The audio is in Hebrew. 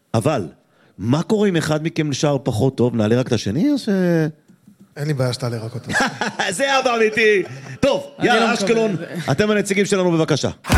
אבל, מה קורה אם אחד מכם נשאר פחות טוב? נעלה רק את השני או ש... אין לי בעיה שתעלה רק אותו. זה אבא אמיתי. טוב, יאללה, אשקלון, אתם הנציגים שלנו בבקשה.